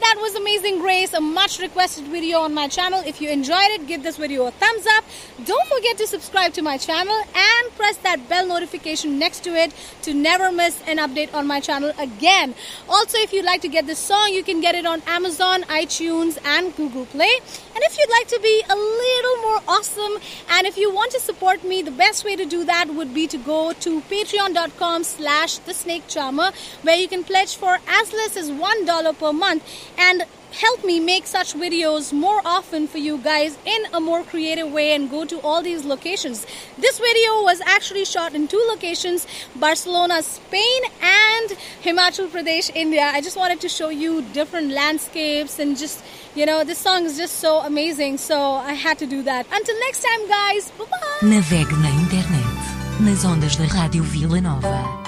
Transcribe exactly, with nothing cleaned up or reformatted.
that was Amazing Grace, a much requested video on my channel. If you enjoyed it, give this video a thumbs up. Don't forget to subscribe to my channel and press that bell notification next to it to never miss an update on my channel again. Also, if you'd like to get this song, you can get it on Amazon, iTunes and Google Play. And if you'd like to be a little more awesome and if you want to support me, the best way to do that would be to go to patreon.com slash the snake charmer, where you can pledge for as less as one dollar per month and help me make such videos more often for you guys in a more creative way and go to all these locations. This video was actually shot in two locations, Barcelona, Spain and Himachal Pradesh, India. I just wanted to show you different landscapes and just, you know, this song is just so amazing, so I had to do that. Until next time guys, bye bye! Navegue na internet, nas ondas da Rádio Vila Nova.